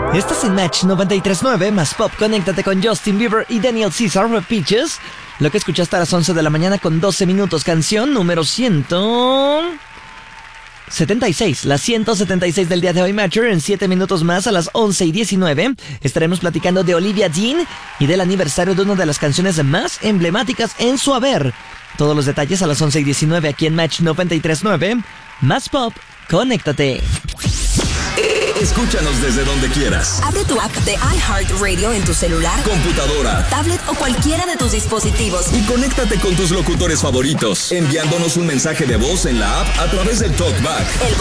Estás en Match 93.9, más pop. Conéctate con Justin Bieber y Daniel Caesar, Peaches. Lo que escuchaste a las 11 de la mañana con 12 minutos. Canción número 176, la 176 del día de hoy, Matcher. En 7 minutos más, a las 11:19, estaremos platicando de Olivia Dean y del aniversario de una de las canciones más emblemáticas en su haber. Todos los detalles a las 11:19 aquí en Match 93.9. Más pop, conéctate. Escúchanos desde donde quieras. Abre tu app de iHeartRadio en tu celular, computadora, tablet o cualquiera de tus dispositivos. Y conéctate con tus locutores favoritos, enviándonos un mensaje de voz en la app a través del TalkBack. El